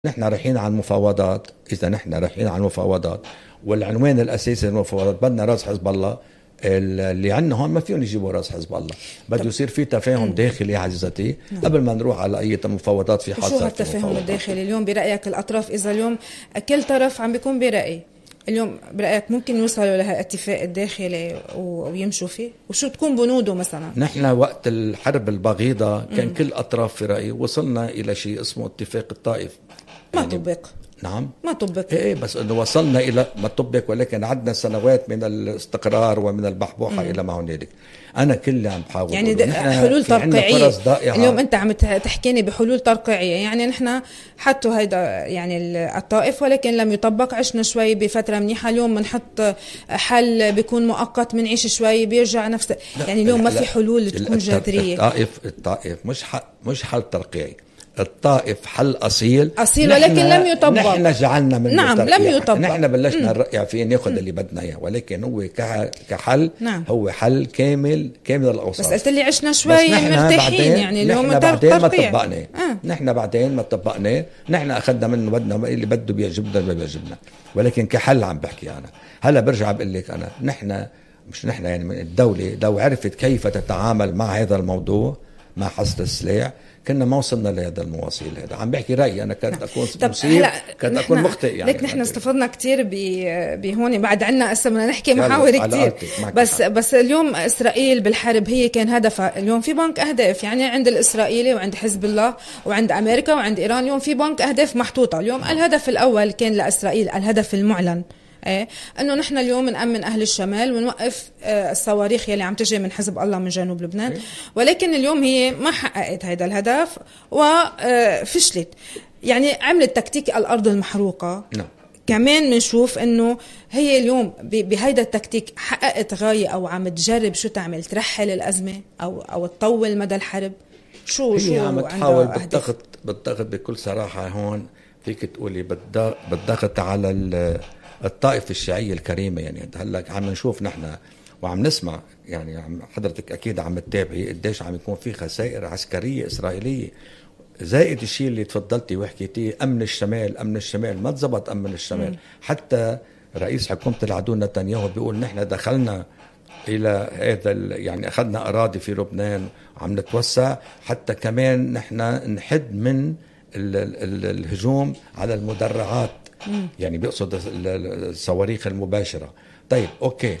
نحن رايحين على المفاوضات. إذا نحن رايحين على المفاوضات والعنوان الأساسي للمفاوضات بدنا رأس حزب الله، اللي عندنا هون ما فيهم يجيبوا رأس حزب الله، بده يصير في تفاهم داخلي عزيزتي قبل ما نروح على أي مفاوضات. في حال شو هالتفاهم الداخلي اليوم برأيك الأطراف؟ إذا اليوم كل طرف عم بيكون برأي، اليوم برأيك ممكن يوصلوا لهالاتفاق الداخلي ويمشوا فيه؟ وشو تكون بنوده مثلا؟ نحن وقت الحرب البغيضة كان كل أطراف في رأي، وصلنا إلى شيء اسمه اتفاق الطائف. ما طبق. نعم ما طبق. ايه بس انه وصلنا الى ما طبق، ولكن عدنا سنوات من الاستقرار ومن البحبوحه الى ما هنالك. انا كل اللي عم بحاول يعني حلول ترقيعيه. اليوم انت عم تحكيني بحلول ترقيعيه، يعني نحن حطوا هيدا يعني الطائف ولكن لم يطبق. عشنا شوي بفتره منيحه، اليوم بنحط حل بيكون مؤقت، بنعيش شوي بيرجع نفس. يعني اليوم ما في حلول تكون جذريه. الطائف مش حل ترقيعي. الطائف حل أصيل ولكن لم يطبق. نحن جعلنا منه نعم ترقيع. لم يطبق. نحن بلشنا نرقع فيه ناخذ اللي بدنا اياه، ولكن هو كحل. نعم. هو حل كامل الأوصاف. بس قلت لي عشنا شوي مرتاحين، يعني اليوم نحن بعدين ما طبقناه. نحن بعدين ما طبقناه. نحن أخذنا منه بدنا اللي بده بيعجبنا ما بيعجبنا، ولكن كحل عم بحكي أنا. هلا برجع بقول لك أنا مش نحن يعني من الدولة لو عرفت كيف تتعامل مع هذا الموضوع مع حصر السلاح كنا ما وصلنا لهذا المواصيل. هذا عم بحكي رأيي أنا، كنت أكون مصيب، كنت أكون مخطئ يعني. لك نحن استفدنا كتير بهون، بعد عنا هسه بدنا نحكي محاور كتير. بس اليوم إسرائيل بالحرب هي كان هدفها. اليوم في بنك أهداف، يعني عند الإسرائيلي وعند حزب الله وعند أمريكا وعند إيران، اليوم في بنك أهداف محطوطة. اليوم الهدف الأول كان لإسرائيل، الهدف المعلن انه نحن اليوم نأمن اهل الشمال ونوقف الصواريخ يلي عم تجي من حزب الله من جنوب لبنان. ولكن اليوم هي ما حققت هذا الهدف وفشلت، يعني عملت تكتيك الارض المحروقه. كمان بنشوف انه هي اليوم بهيدا التكتيك حققت غاية او عم تجرب شو تعمل، ترحل الازمه او تطول مدى الحرب. شو عم تحاول بالضغط بكل صراحه. هون فيك تقولي بالضغط على الطائفة الشيعية الكريمة. يعني هلا عم نشوف نحن وعم نسمع، يعني حضرتك أكيد عم تتابعي قديش عم يكون في خسائر عسكرية إسرائيلية، زائد الشيء اللي تفضلتي وحكيتيه أمن الشمال ما تزبط. أمن الشمال حتى رئيس حكومة العدو نتنياهو بيقول نحن دخلنا إلى هذا يعني أخذنا أراضي في لبنان وعم نتوسع، حتى كمان نحن نحد من الهجوم على المدرعات. يعني بيقصد الصواريخ المباشرة. طيب أوكي،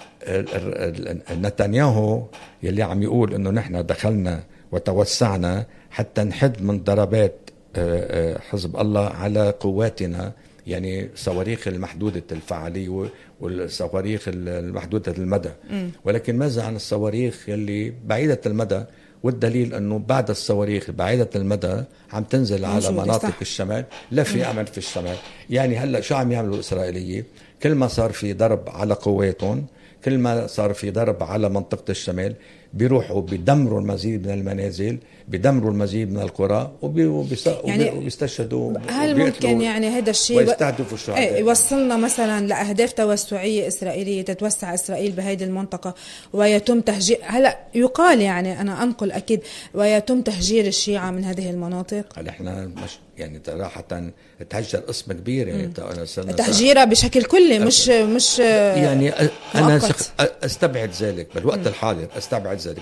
نتنياهو يلي عم يقول إنه نحن دخلنا وتوسعنا حتى نحد من ضربات حزب الله على قواتنا، يعني صواريخ المحدودة الفعالية والصواريخ المحدودة المدى. ولكن ماذا عن الصواريخ يلي بعيدة المدى؟ والدليل أنه بعد الصواريخ بعيدة المدى عم تنزل على مناطق الشمال، لا في أمل في الشمال. يعني هلأ شو عم يعملوا الإسرائيليين؟ كل ما صار في ضرب على قواتهم، كل ما صار في ضرب على منطقة الشمال، بيروحوا بيدمروا المزيد من المنازل، بيدمروا المزيد من القرى وبيستشهدوا. هل ممكن يعني هذا الشيء ويستهدفوا الشعب يوصلنا مثلا لأهداف توسعية إسرائيلية، تتوسع إسرائيل بهذه المنطقة ويتم تهجير؟ هلا يقال، يعني أنا أنقل أكيد، ويتم تهجير الشيعة من هذه المناطق. هل إحنا مش يعني صراحة تهجر قسم كبير، يعني تهجيرها بشكل كلي، مش يعني أنا أستبعد ذلك بالوقت الحاضر، أستبعد ذلك.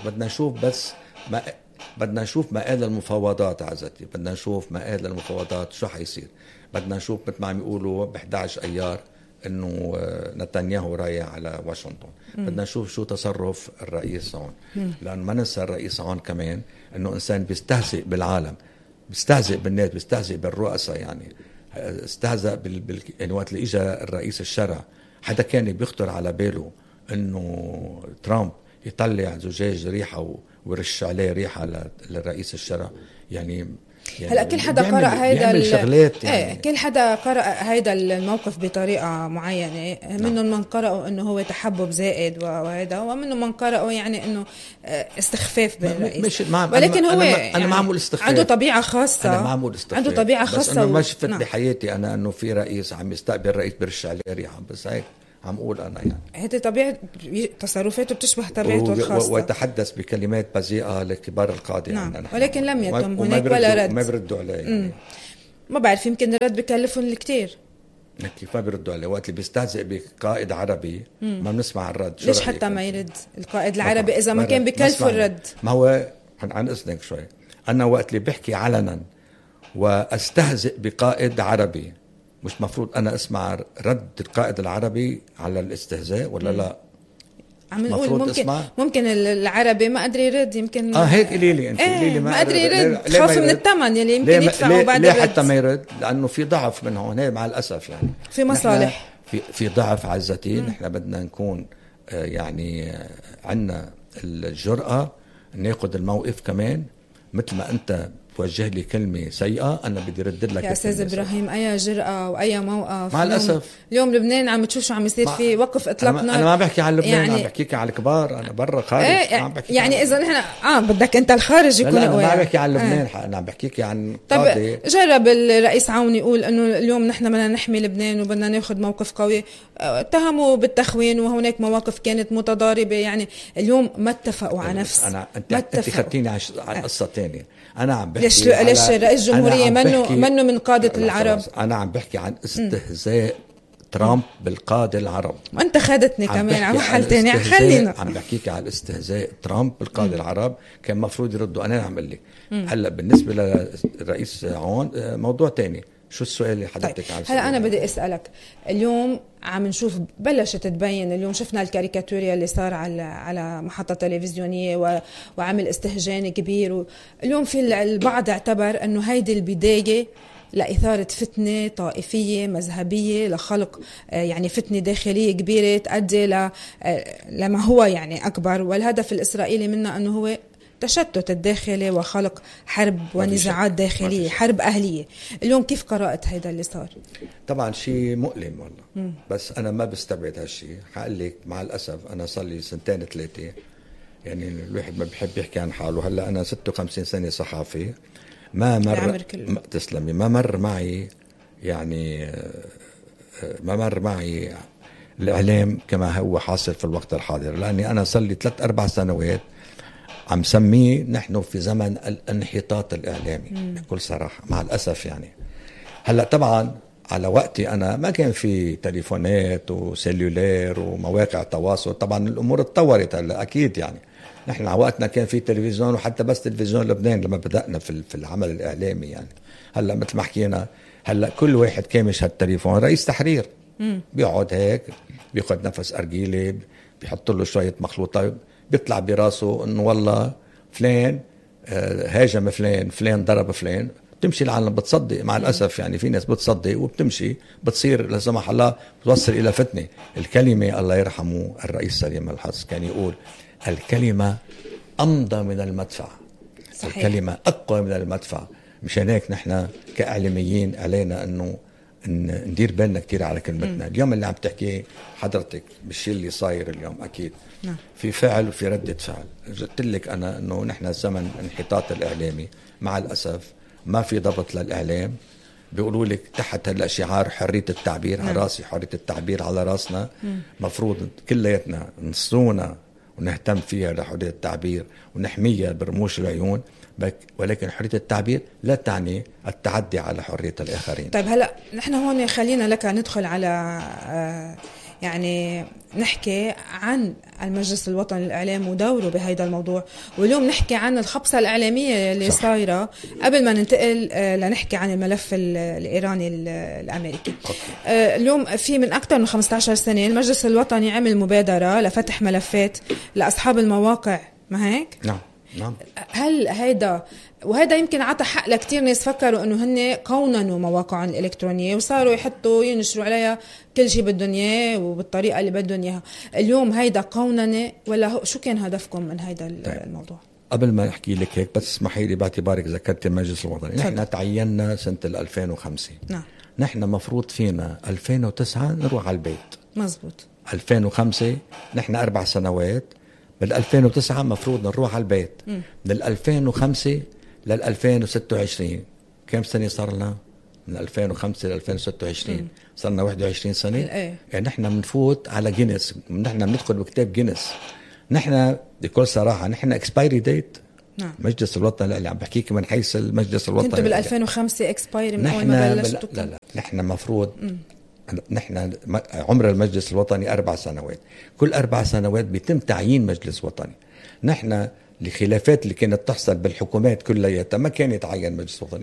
بدنا نشوف مآل المفاوضات عزتي، بدنا نشوف مآل المفاوضات شو حيصير. بدنا نشوف مثل ما عم يقولوا ب11 أيار إنه نتنياهو رايح على واشنطن. بدنا نشوف شو تصرف الرئيس هون، لأن ما ننسى الرئيس هون كمان إنه إنسان بيستهزئ بالعالم، بيستهزئ بالناس، بيستهزئ بالرؤساء. يعني استهزأ يعني وقت اللي إجا الرئيس الشرع، حدا كان بيخطر على باله إنه ترامب يطلع زجاج ريحة ويرش عليه ريحة للرئيس الشرع؟ يعني هلا كل حدا قرأ هيدا يعني. كل حدا قرأ هيدا الموقف بطريقة معينة. منهم من قرأوا انه هو تحبب زائد وهذا، ومنهم من قرأوا يعني انه استخفاف بالرئيس. ولكن هو أنا معمول استخفاف، عنده طبيعة خاصة. أنا معمول استخفاف، عنده طبيعة خاصة. بس أنا ما شفت بحياتي أنا أنه في رئيس عم يستقبل رئيس برش عليه ريحة، بس هيك عم أقول أنا. يعني هذه طبيعة تصرفاته بتشبه طبيعته الخاصة، ويتحدث بكلمات بذيئة لكبار القادة. نعم. ولكن لم يتم هناك ولا رد، ما بردوا عليه يعني. ما بعرف، يمكن الرد بكلفهم الكتير. كيف ما بيردوا عليه وقت اللي بيستهزئ بقائد عربي؟ ما بنسمع الرد. ليش حتى ما يرد القائد العربي اذا ما كان بكلفه الرد؟ ما هو عن اذنك شوي، انا وقت اللي بحكي علنا واستهزئ بقائد عربي، مش مفروض انا اسمع رد القائد العربي على الاستهزاء ولا لا؟ عم نقول ممكن العربي ما قدر يرد، يمكن هيك قولي لي انت. قولي لي ما قدر يرد، خاف من الثمن يلي يمكن يدفعه بعد الرد. ليه حتى ما يرد؟ لانه في ضعف من هون، هي مع الاسف يعني في مصالح، في ضعف عزتي. نحن بدنا نكون يعني عندنا الجرأة ناخذ الموقف كمان. مثل ما انت توجه لي كلمة سيئة أنا بدي رد لك يا أستاذ إبراهيم. أي جرأة وأي موقف مع الأسف. اليوم لبنان عم تشوف شو عم يصير في وقف إطلاق نار. أنا ما بحكي عن لبنان يعني، عم بحكيك عن الكبار. أنا برا خارج يعني إذا نحن بدك أنت الخارج يكون قوي. أنا ما بحكي عن لبنان أنا عم بحكيك عن قاضي. طب جرب الرئيس عون يقول إنه اليوم نحن بدنا نحمي لبنان وبدنا ناخذ موقف قوي، اتهموا بالتخوين وهناك مواقف كانت متضاربة. يعني اليوم ما اتفقوا على نفس. أنت خدتيني على قصة تانية. أنا عم بحكي ليش رئيس الجمهورية منه من قادة العرب. أنا عم بحكي عن استهزاء ترامب بالقادة العرب. وأنت خدتني كمان على محل تاني. خلينا عم بحكيك على الاستهزاء ترامب بالقادة العرب. كان مفروض يردوا. أنا عم بقول لك هلا بالنسبة للرئيس عون موضوع تاني. شو السؤال اللي حضرتك طيب. هلا أنا بدي أسألك، اليوم عم نشوف بلشت تبين، اليوم شفنا الكاريكاتوريا اللي صار على محطة تلفزيونية وعمل استهجان كبير. اليوم في البعض اعتبر أنه هيدي البداية لإثارة فتنة طائفية مذهبية، لخلق يعني فتنة داخلية كبيرة تؤدي لما هو يعني أكبر. والهدف الإسرائيلي منه أنه هو تشتت الداخلي وخلق حرب ونزاعات داخلية، حرب أهلية. اليوم كيف قرأت هيدا اللي صار؟ طبعا شيء مؤلم والله. بس أنا ما بستبعد هالشيء. حقول لك مع الأسف أنا صار لي 2-3 يعني الواحد ما بيحب يحكي عن حاله. هلا أنا 56 سنة صحافي. ما تسلمي. ما مر معي يعني ما مر معي الإعلام كما هو حاصل في الوقت الحاضر، لأني أنا صار لي 3-4 سنوات عم سميه نحن في زمن الانحطاط الإعلامي بكل صراحة مع الأسف. يعني هلأ طبعا على وقتي أنا ما كان في تليفونات وسيلولار ومواقع تواصل. طبعا الأمور اتطورت هلأ أكيد. يعني نحن على وقتنا كان في تلفزيون، وحتى بس تلفزيون لبنان لما بدأنا في العمل الإعلامي. يعني هلأ مثل ما حكينا هلأ كل واحد كامش هالتليفون. رئيس تحرير بيقعد هيك بياخد نفس أرجيلي، بيحط له شوية مخلوطات، بيطلع براسه انه والله فلان هاجم فلان ضرب فلان. بتمشي العالم بتصدق مع الأسف. يعني في ناس بتصدق وبتمشي بتصير لا سمح الله بتوصل إلى فتنة. الكلمة الله يرحمه الرئيس سليم الحظ كان يقول الكلمة أمضى من المدفع. صحيح. الكلمة أقوى من المدفع. مشان هيك نحن كإعلاميين علينا أنه ندير بالنا كتير على كلمتنا. اليوم اللي عم تحكي حضرتك بالشيء اللي صاير اليوم أكيد في فعل وفي ردة فعل. قلت لك أنا أنه نحن زمن انحطاط الإعلامي مع الأسف. ما في ضبط للإعلام. بيقولوا لك تحت هلا شعار حرية التعبير على راسي، حرية التعبير على راسنا. مفروض كلياتنا نصونا ونهتم فيها لحرية التعبير ونحميها برموش العيون. ولكن حرية التعبير لا تعني التعدي على حرية الآخرين. طيب هلأ نحن هون خلينا لك ندخل على يعني نحكي عن المجلس الوطني للإعلام ودوره بهذا الموضوع. واليوم نحكي عن الخبصة الإعلامية اللي صايرة قبل ما ننتقل لنحكي عن الملف الإيراني الأمريكي. اليوم في من أكثر من 15 سنة المجلس الوطني عمل مبادرة لفتح ملفات لأصحاب المواقع، ما هيك؟ نعم. هل وهذا يمكن عطى حق لكتير ناس فكروا انه هن قوننوا مواقعهم الالكترونيه وصاروا يحطوا ينشروا عليها كل شيء بدهم اياه وبالطريقه اللي بدهم اياها. اليوم هيدا قوننه ولا شو كان هدفكم من هيدا الموضوع؟ قبل ما احكي لك هيك بس اسمحي لي باعتبارك ذكرت المجلس الوطني. نحن تعيننا سنه 2005. نعم. نحن مفروض فينا 2009 نروح على البيت. مزبوط. 2005 نحن 4 سنوات. بال 2009 مفروض نروح على البيت. من 2005 لل 2026 كم سنة صار لنا؟ من 2005 ل 2026 صار لنا 21 سنة. يعني نحن بنفوت على جينيس. نحن بندخل بكتاب جينيس. نحن بكل صراحة نحن اكسبايري ديت نعم. المجلس الوطني اللي عم بحكيك من حيث المجلس الوطني. كنتوا بال 2005 اكسبايري من اول ما بلشتوا؟ لا نحن مفروض نحن عمر المجلس الوطني 4 سنوات، كل 4 سنوات بيتم تعيين مجلس وطني. نحن الخلافات اللي كانت تحصل بالحكومات كلياتها ما كان يتعين مجلس وطني،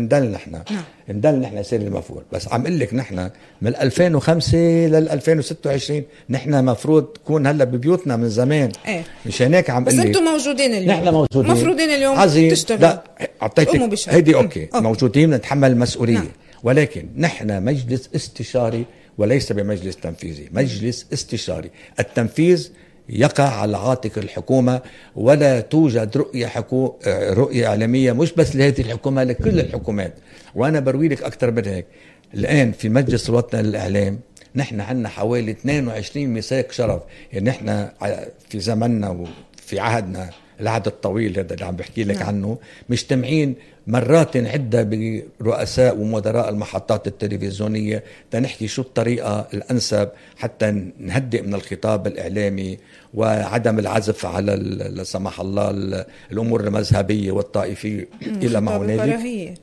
اندل نحن سير المفروض. بس عم اقول لك نحن من 2005 لل 2026 نحن مفروض تكون هلا ببيوتنا من زمان. مش هناك عم بس انتم موجودين اليوم، نحن موجودين مفروضين اليوم تشتغلوا. لا اعطيتك هيدي أوكي. موجودين نتحمل المسؤوليه. ولكن نحن مجلس استشاري وليس بمجلس تنفيذي، مجلس استشاري. التنفيذ يقع على عاتق الحكومة، ولا توجد رؤية إعلامية مش بس لهذه الحكومة، لكل الحكومات. وأنا بروي لك أكثر من هيك. الآن في مجلس الوطني للإعلام نحن عندنا حوالي 22 مساك شرف. يعني نحن في زمننا وفي عهدنا العهد الطويل هذا اللي عم بحكي لك عنه مجتمعين مرات عدة برؤساء ومدراء المحطات التلفزيونية تنحكي شو الطريقة الأنسب حتى نهدئ من الخطاب الإعلامي وعدم العزف على لا سمح الله الأمور المذهبية والطائفية إلى ما هنالك.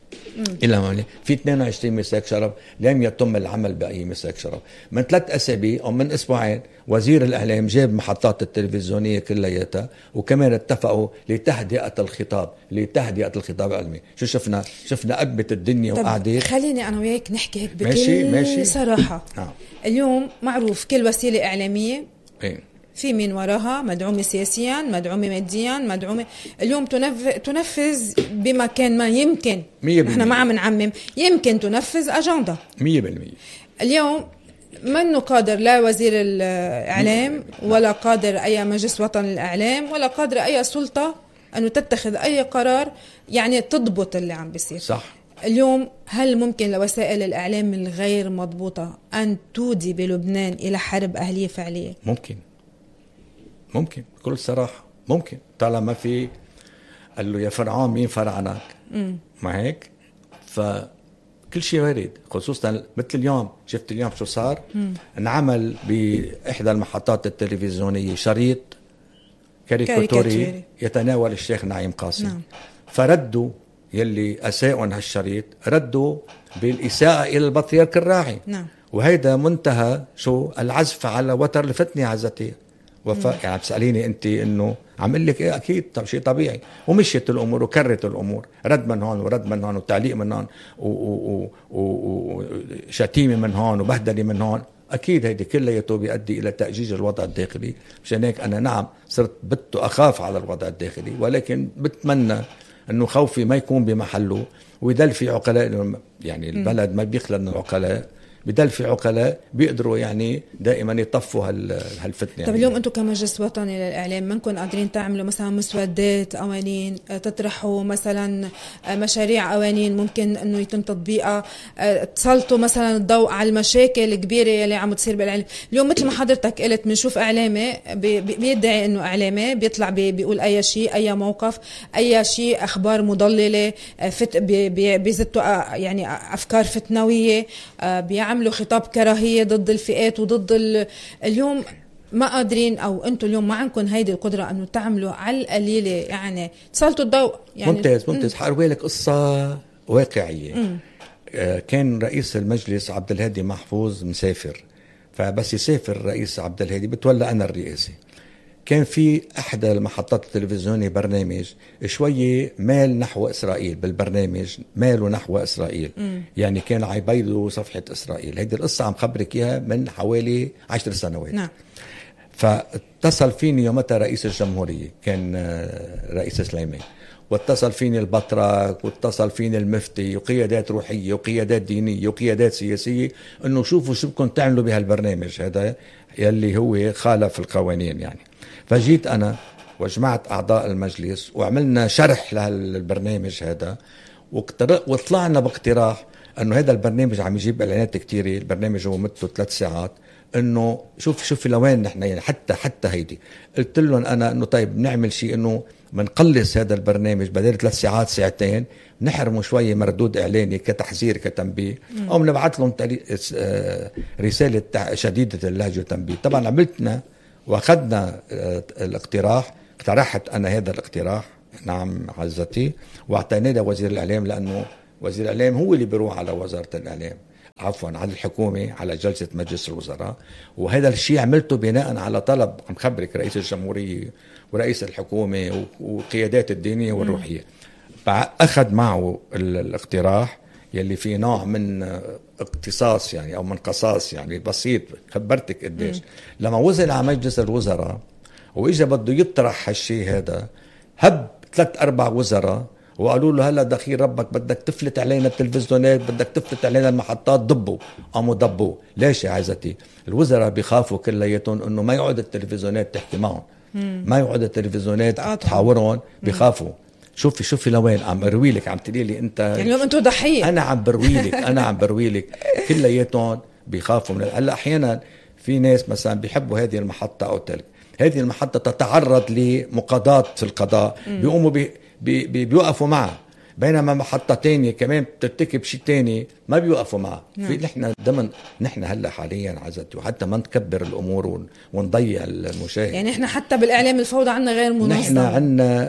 في 22 مساك شرف لم يتم العمل بأي مساك شرف. من 3 أسابيع أو من أسبوعين وزير الإعلام جاب محطات التلفزيونية كلياتها، وكمان اتفقوا لتهدئة الخطاب العلمي. شو شفنا أبت الدنيا وقاعدة. خليني أنا وياك نحكي هيك بكل صراحة. اليوم معروف كل وسيلة إعلامية في من وراها مدعومة سياسيا، مدعومة ماديا، مدعومة. اليوم تنفذ بمكان ما يمكن، احنا ما عم نعمم، يمكن تنفذ أجندة 100%. اليوم منه قادر لا وزير الإعلام ولا قادر أي مجلس وطني للإعلام ولا قادر أي سلطة أنه تتخذ أي قرار يعني تضبط اللي عم بيصير. صح. اليوم هل ممكن لوسائل الإعلام الغير مضبوطة أن تودي بلبنان إلى حرب أهلية فعلية؟ ممكن بكل صراحة ممكن، طالما في قال له يا فرعون مين فرعنك. ما هيك؟ فكل شيء وارد، خصوصا مثل اليوم. شفت اليوم شو صار؟ انعمل بإحدى المحطات التلفزيونية شريط كاريكاتوري يتناول الشيخ نعيم قاسم. فردوا يلي أساءوا هالشريط ردوا بالإساءة إلى البطريرك الراعي. وهيدا منتهى شو العزف على وتر الفتنة عزتي. يعني بتسأليني أنت إنه عمل لك إيه؟ أكيد شيء طبيعي. ومشيت الأمور وكرت الأمور، رد من هون ورد من هون وتعليق من هون وشتيمة من هون وبهدلة من هون. أكيد هيدي كلياته بيؤدي إلى تأجيج الوضع الداخلي. مشان هيك أنا صرت أخاف على الوضع الداخلي، ولكن بتمنى إنه خوفي ما يكون بمحله ويدل في عقلاء. يعني البلد ما بيخلى من العقلاء، بدل في عقلاء بيقدروا يعني دائما يطفوا هالفتنة. طب اليوم انتم كمجلس وطني للإعلام منكم قادرين تعملوا مثلا مسودات قوانين، تطرحوا مثلا مشاريع قوانين ممكن انه يتم تطبيقها، تسلطوا مثلا الضوء على المشاكل الكبيرة اللي عم تصير بالإعلام؟ اليوم مثل ما حضرتك قلت بنشوف إعلامي بيدعي انه إعلامي بيطلع بيقول اي شيء، اي موقف، اي شيء، اخبار مضللة، بيزتوا يعني افكار فتنوية، بيعملوا خطاب كراهية ضد الفئات وضد اليوم ما قادرين، أو أنتوا اليوم ما عندكم هيدي القدرة أنه تعملوا على القليلة يعني تسلطوا الضوء يعني. ممتاز. حأروي لك قصة واقعية. كان رئيس المجلس عبد الهادي محفوظ مسافر، فبس يسافر رئيس عبد الهادي بتولى أنا الرئاسة. كان في أحد المحطات التلفزيونية برنامج شوية مال نحو إسرائيل، بالبرنامج ماله نحو إسرائيل. يعني كان عيبيدوا صفحة إسرائيل. هيدي القصة عم خبرك إياها من حوالي 10 سنوات. فاتصل فيني يومتها رئيس الجمهورية، كان رئيس سليمان، واتصل فيني البطرك، واتصل فيني المفتي، وقيادات روحية وقيادات دينية وقيادات سياسية، انه شوفوا شو بدكم تعملوا بهالبرنامج هذا يلي هو خالف القوانين يعني. فجيت أنا وجمعت أعضاء المجلس وعملنا شرح للبرنامج هذا، وطلعنا باقتراح أنه هذا البرنامج عم يجيب إعلانات كتيرة. البرنامج هو مدته 3 ساعات. أنه شوف لوين نحن يعني حتى هيدي. قلت لهم أنا أنه طيب نعمل شيء أنه منقلص هذا البرنامج بدل 3 ساعات 2 ساعات، نحرمه شوية مردود إعلاني كتحذير كتنبيه، أو بنبعث لهم رسالة شديدة اللهجة وتنبيه. طبعا عملتنا واخذنا الاقتراح، اقترحت انا هذا الاقتراح نعم عزتي، واعطيناه لوزير الإعلام، لأنه وزير الإعلام هو اللي بيروح على وزارة الإعلام، عفوا على الحكومة، على جلسة مجلس الوزراء. وهذا الشيء عملته بناء على طلب، عم خبرك، رئيس الجمهورية ورئيس الحكومة وقيادات الدينية والروحية. أخذ معه الاقتراح يلي فيه نوع من اقتصاص يعني أو من قصاص يعني بسيط، خبرتك قديش. لما وصل على مجلس الوزراء وإجا بده يطرح هالشيء هذا، هب 3-4 وزراء وقالوا له هلا دخيل ربك بدك تفلت علينا التلفزيونات، بدك تفلت علينا المحطات، ضبوا. قاموا ضبوا. ليش يا عزتي؟ الوزراء بيخافوا كلياتهم انه ما يقعد التلفزيونات تحكي معهم، ما يقعد التلفزيونات تحاورهم، بيخافوا. شوفي لوين عم بروي لك، عم تقولي لي انت يعني اليوم انتم ضحيه. انا عم بروي لك كلياتهم بيخافوا من هلا. احيانا في ناس مثلا بيحبوا هذه المحطه او تلك، هذه المحطه تتعرض لمقاضاه في القضاء، بيقوموا بيوقفوا معها، بينما محطة تانية كمان بترتكب شيء تاني ما بيوقفوا معها. في نحن هلا حاليا عزتي، وحتى ما نكبر الامور ونضيع المشاهد. يعني احنا حتى بالاعلام الفوضى عنا غير منظم، نحن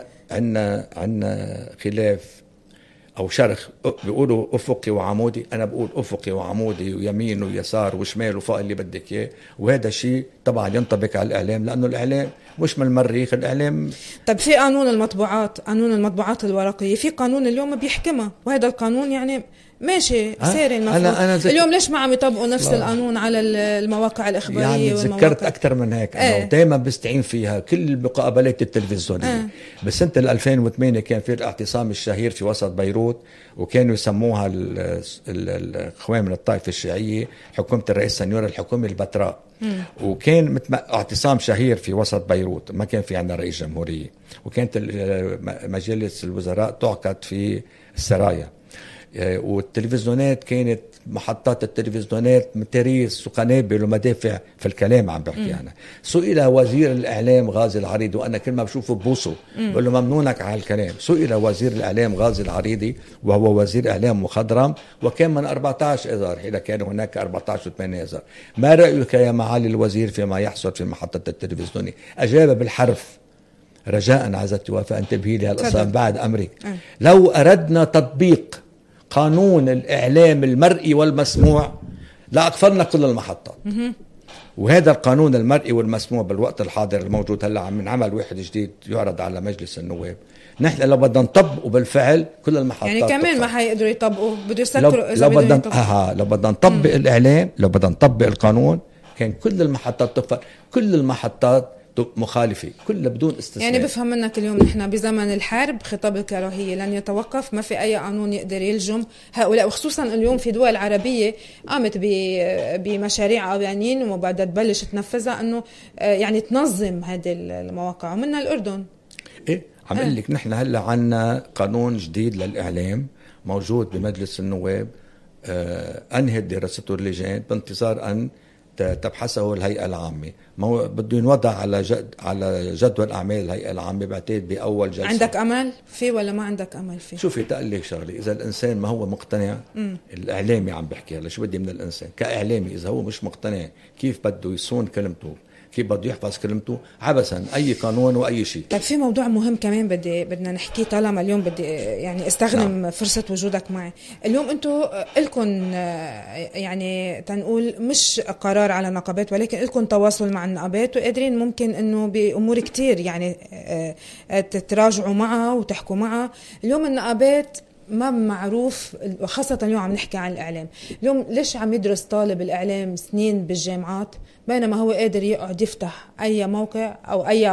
عنا خلاف او شرخ، بيقولوا افقي وعمودي، انا بقول افقي وعمودي ويمين ويسار وشمال وفوق اللي بدك اياه. وهذا شيء طبعا ينطبق على الاعلام، لانه الاعلام مش من المريخ، الاعلام. طب في قانون المطبوعات الورقيه، في قانون اليوم بيحكمها، وهذا القانون يعني ماشي ساري المفروض. اليوم ليش ما عم يطبقوا نفس القانون على المواقع الإخبارية؟ يعني ذكرت أكثر من هيك أنا دائما بستعين فيها كل المقابلات التلفزيونية. بسنة 2008 كان في الاعتصام الشهير في وسط بيروت، وكانوا يسموها الإخوان من الطائفة الشيعية حكومة الرئيس سنيور، الحكومة البتراء. وكان اعتصام شهير في وسط بيروت، ما كان في عندنا رئيس جمهورية، وكانت مجالس الوزراء تعقد في السرايا، والتلفزيونات كانت محطات التلفزيونات متاريس وقنابل ومدافع في الكلام عم بحكي أنا. سئل وزير الإعلام غازي العريضي، وأنا كل ما بشوفه ببوسه بقول له ممنونك على الكلام. سئل وزير الإعلام غازي العريضي وهو وزير إعلام مخضرم، وكان من 14 آذار، إذا كان هناك 14 و8 آذار. ما رأيك يا معالي الوزير فيما يحصل في محطة التلفزيون؟ أجاب بالحرف، رجاء عزتي وفاء انتبهي لي هالقصة بعد أمرك. لو أردنا تطبيق قانون الإعلام المرئي والمسموع لا أقفلنا كل المحطات. وهذا القانون المرئي والمسموع بالوقت الحاضر الموجود هلا عم نعمل واحد جديد يعرض على مجلس النواب. نحن لو بدنا نطبقه بالفعل كل المحطات يعني كمان ما حيقدروا يطبقوا، بده يسكروا إذا لو بدنا نطبق الإعلام، لو بدنا نطبق القانون كان كل المحطات تقفل، كل المحطات مخالفة كلها بدون استثناء. يعني بفهم منك اليوم نحن بزمن الحرب، خطاب الكراهية لن يتوقف، ما في أي قانون يقدر يلجم هؤلاء، وخصوصا اليوم في دول عربية قامت بمشاريع قوانين وبعدها تبلش تنفذها أنه يعني تنظم هذه المواقع، ومنها الأردن. إيه عم أقول لك نحن هلا عنا قانون جديد للإعلام موجود بمجلس النواب، أنهت دراسته اللجان بانتظار أن تبحثه الهيئة العامة. بده ينوضع على جدول أعمال الهيئة العامة، بعتقد بأول جلسة. عندك أمل فيه ولا ما عندك أمل فيه؟ شوفي تقول لك شغلة، إذا الإنسان ما هو مقتنع، الإعلامي عم بحكي هلا، شو بدي من الإنسان كإعلامي؟ إذا هو مش مقتنع كيف بده يصون كلمته، كيف بده يحفظ كلمته، عبثا أي قانون وأي شيء. طيب في موضوع مهم كمان بدنا نحكي، طالما اليوم بدي يعني استخدم فرصة وجودك معي اليوم. انتم لكم يعني تنقول مش قرار على نقابات، ولكن لكم تواصل مع النقابات، وقادرين ممكن انه بأمور كتير يعني تتراجعوا معها وتحكوا معها. اليوم النقابات ما معروف، وخاصة اليوم عم نحكي عن الإعلام. اليوم ليش عم يدرس طالب الإعلام سنين بالجامعات بينما هو قادر يقعد يفتح أي موقع أو أي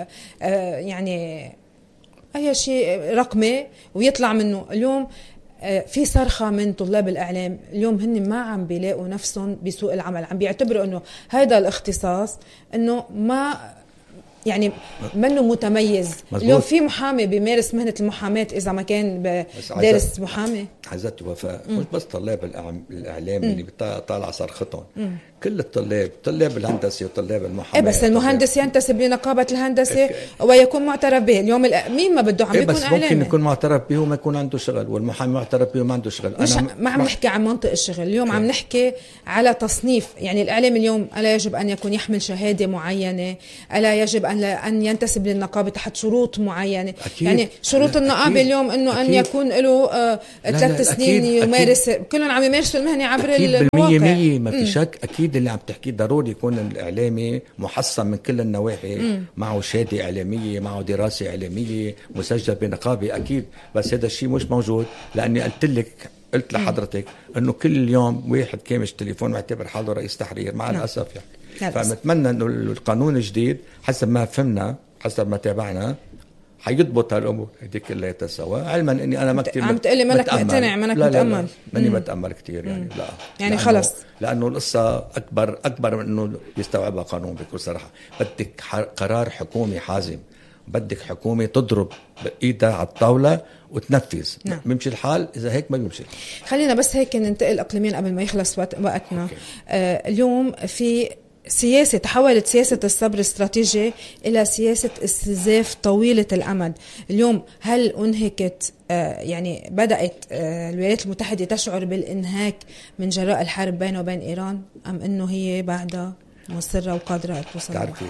يعني أي شيء رقمي ويطلع منه؟ اليوم في صرخة من طلاب الإعلام، اليوم هن ما عم بيلاقوا نفسهم بسوق العمل، عم بيعتبروا أنه هذا الاختصاص أنه ما يعني منه متميز. مزبوط. اليوم في محامي بيمارس مهنة المحاماة إذا ما كان دارس محامي. عزت وفاء مش بس طلاب الإعلام اللي بيطالع صرختهم، كل الطلاب، طلاب الهندسة وطلاب المحاماة. بس المهندس ينتسب لنقابة الهندسة ويكون معترف به. اليوم مين ما بده عم بيكون بس إعلامي. ممكن يكون معترف به وما يكون عنده شغل، والمحامي معترف به وما عنده شغل. مش ما عم نحكي عن منطق الشغل اليوم، عم نحكي على تصنيف. يعني الإعلام اليوم ألا يجب أن يكون يحمل شهادة معينة، ألا يجب أن ينتسب للنقابة تحت شروط معينة. أكيد. يعني شروط النقابة اليوم إنه أن يكون له 3 سنين يمارس، كلهم عم يمارسوا المهنة عبر المواقع. 100% ما في شك. أكيد اللي عم تحكيه ضروري يكون الإعلامي محصن من كل النواحي، معه شهادة إعلامية، معه دراسة إعلامية، مسجل بنقابة. أكيد. بس هذا الشيء مش موجود، لأني قلت لحضرتك أنه كل يوم واحد كامش تليفون معتبر حاله رئيس تحرير مع الأسف يعني. فنتمنى أنه القانون الجديد حسب ما فهمنا، حسب ما تابعنا، حيضبط هالأمور هذيك كلها سوا. علما أني أنا ما كتير عم تقلي منك مقتنع، منك متأمل. ماني بتأمل كتير يعني. لا يعني خلص، لأنه القصة أكبر من أنه يستوعبها قانون. بكل صراحة بدك قرار حكومي حازم، بدك حكومة تضرب بإيدها على الطاولة وتنفذ. بيمشي الحال. إذا هيك ما بيمشي الحال. خلينا بس هيك ننتقل أقليميا قبل ما يخلص وقتنا. اليوم في سياسة، تحولت سياسة الصبر الاستراتيجي إلى سياسة استنزاف طويلة الأمد. اليوم هل أنهكت، يعني بدأت الولايات المتحدة تشعر بالإنهاك من جراء الحرب بينه وبين إيران، أم أنه هي بعدها مصرة وقادرة توصل؟ تعرفي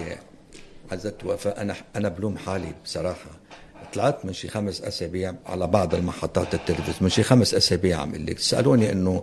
عزت وفاء، أنا بلوم حالي بصراحة. طلعت من شي 5 أسابيع على بعض المحطات التلفزيون، من شي 5 أسابيع عم لك سألوني إنه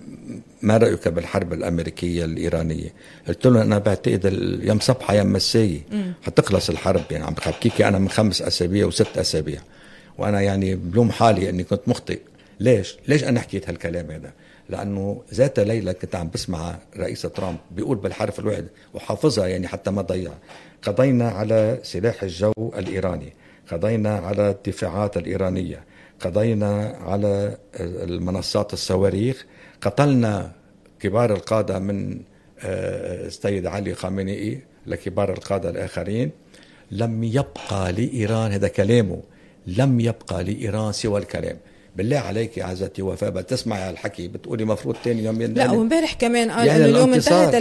ما رأيك بالحرب الأمريكية الإيرانية. قلت لهم أنا بعتقد يوم صبحة يوم مساية حتخلص الحرب. يعني عم بحكيكي أنا من 5 أسابيع و6 أسابيع، وأنا يعني بلوم حالي إني كنت مخطئ. ليش أنا حكيت هالكلام هذا؟ لأنه ذات ليلة كنت عم بسمع رئيس ترامب بيقول بالحرف الواحد وحافظها يعني حتى ما ضيع: قضينا على سلاح الجو الإيراني، قضينا على الدفاعات الإيرانية، قضينا على المنصات الصواريخ، قتلنا كبار القادة من السيد علي خامنئي لكبار القادة الآخرين. لم يبقى لإيران، هذا كلامه، لم يبقى لإيران سوى الكلام. بالله عليك يا عزتي وفاء بتسمعي هالحكي بتقولي مفروض تاني يوم لا. ومبارح كمان قال يعني اليوم انتهت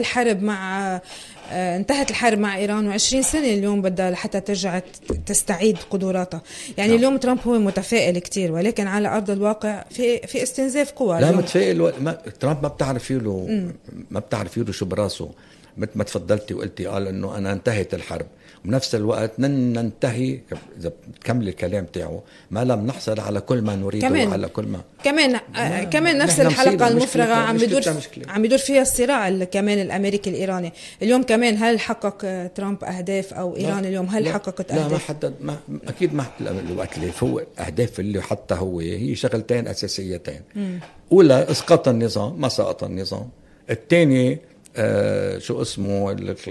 الحرب مع إيران، و20 سنة اليوم بدها حتى ترجع تستعيد قدراتها. يعني نعم. اليوم ترامب هو متفائل كتير، ولكن على أرض الواقع في استنزاف قوى. لا متفائل ترامب ما بتعرفي له شو براسه. مثل ما تفضلتي وقلتي قال انه انا انتهت الحرب، وبنفس الوقت ننتهي اذا بتكمل الكلام تاعه ما لم نحصل على كل ما نريده وعلى كل ما كمان نفس الحلقة المفرغة عم بيدور فيها الصراع كمان الامريكي الايراني. اليوم كمان هل حقق ترامب اهداف او ايران اليوم هل حققت اهداف؟ لا ما حدد، اكيد ما الوقت اللي فوق اهداف اللي حتى هي شغلتين اساسيتين. اولى اسقاط النظام، ما سقط النظام. الثاني شو اسمه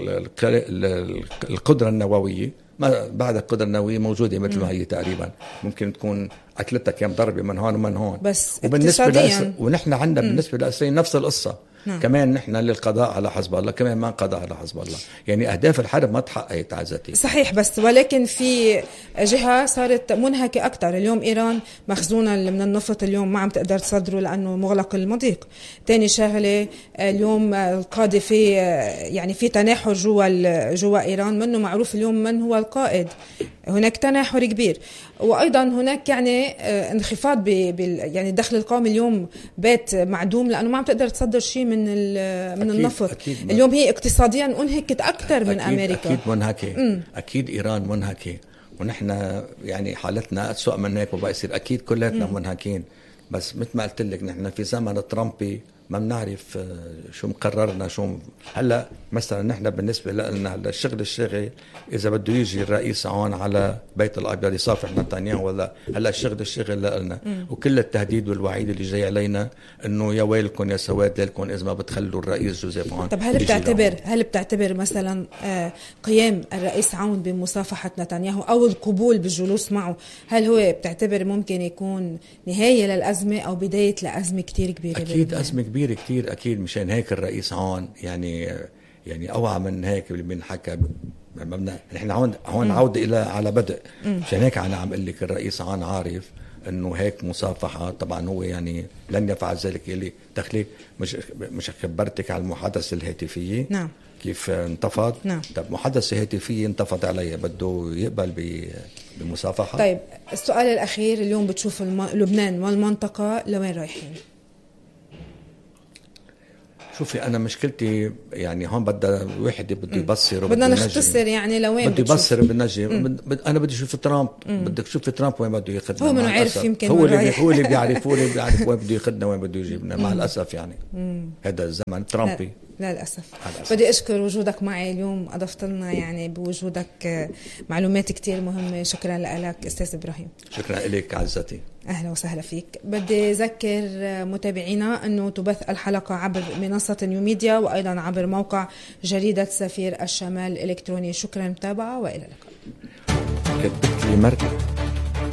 القدرة النووية. ما بعد القدرة النووية موجودة مثل ما هي تقريبا، ممكن تكون أكلتها كم ضربة من هون ومن هون. بس وبالنسبة ونحن عندنا بالنسبة لإسرائيل نفس القصة. كمان نحن للقضاء على حزب الله، كمان ما قضاء على حزب الله. يعني أهداف الحرب ما تحققت عزتي. صحيح، بس ولكن في جهة صارت منهكة أكتر. اليوم إيران مخزونة من النفط اليوم ما عم تقدر تصدره لأنه مغلق المضيق. تاني شغلة اليوم القادة في تناحر جوا إيران، منه معروف اليوم من هو القائد. هناك تناحر كبير، وأيضا هناك يعني انخفاض يعني الدخل القومي اليوم بات معدوم لأنه ما عم تقدر تصدر شيء من النفط. اليوم هي اقتصاديا انهكت أكثر من أمريكا. أكيد منهكة. أكيد إيران منهكة، ونحن يعني حالتنا أسوأ من هيك وبقى يصير. أكيد كلاتنا منهكين، بس مثل ما قلت لك نحن في زمن ترامبي ما بنعرف شو مقررنا. هلا مثلا نحن بالنسبه لنا هلا الشغل اذا بده يجي الرئيس هون على بيت الابيض يصافح نتنياهو ولا هلا الشغل لنا، وكل التهديد والوعيد اللي جاي علينا انه يا ويلكم يا سواد لكم اذا ما بتخلوا الرئيس جوزيف عون. طب هل بتعتبر مثلا قيام الرئيس عون بمصافحه نتنياهو او القبول بالجلوس معه، هل هو بتعتبر ممكن يكون نهايه للازمه او بدايه لازمه كتير كبيره؟ اكيد ازمه كبيرة كتير أكيد. مشان هيك الرئيس عون يعني أوعى من هيك اللي بنحكى. نحن هون عودة على بدء. مشان هيك أنا عم قل لك الرئيس عون عارف انه هيك مصافحه. طبعا هو يعني لن يفعل ذلك. يلي دخلي مش خبرتك على المحادثه الهاتفيه. نعم. كيف انتفض. نعم. طب محادثه هاتفيه انتفض علي، بده يقبل بمصافحه. طيب السؤال الاخير، اليوم بتشوف لبنان والمنطقه لوين رايحين؟ شوفي انا مشكلتي يعني هون بدها واحد بده يبصر، بدنا نختصر يعني لوين بده يبصر بالنجم. انا بدي اشوف ترامب. بدك تشوف ترامب وين بده ياخذنا. هو منو عارف، يمكن هو اللي بيعرف وين بده ياخذنا وين بده يجيبنا. مع الاسف يعني هذا الزمن ترامبي. لا للأسف. بدي أشكر وجودك معي اليوم، أضفت لنا يعني بوجودك معلومات كتير مهمة. شكرا لك أستاذ إبراهيم. شكرا لك عزتي. أهلا وسهلا فيك. بدي أذكر متابعينا أنه تبث الحلقة عبر منصة نيوميديا وأيضا عبر موقع جريدة سفير الشمال الإلكتروني. شكرا متابعة وإلى اللقاء. كتبت لي مركب